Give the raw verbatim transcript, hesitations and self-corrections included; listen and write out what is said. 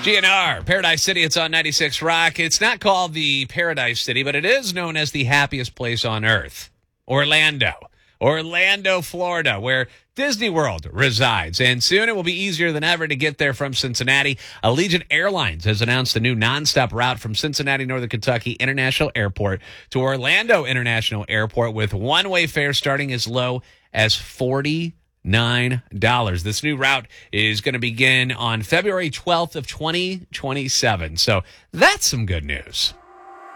G N R, Paradise City, it's on ninety-six Rock. It's not called the Paradise City, but it is known as the happiest place on earth. Orlando. Orlando, Florida, where Disney World resides. And soon it will be easier than ever to get there from Cincinnati. Allegiant Airlines has announced a new nonstop route from Cincinnati, Northern Kentucky International Airport to Orlando International Airport with one-way fare starting as low as forty Nine dollars. This new route is going to begin on February twelfth of twenty twenty-seven. So that's some good news.